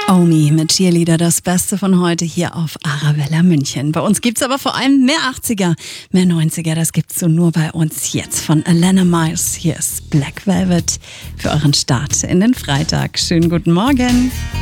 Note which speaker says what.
Speaker 1: Omi mit Cheerleader, das Beste von heute hier auf Arabella München. Bei uns gibt's aber vor allem mehr 80er, mehr 90er. Das gibt's so nur bei uns jetzt von Alana Miles. Hier ist Black Velvet für euren Start in den Freitag. Schönen guten Morgen.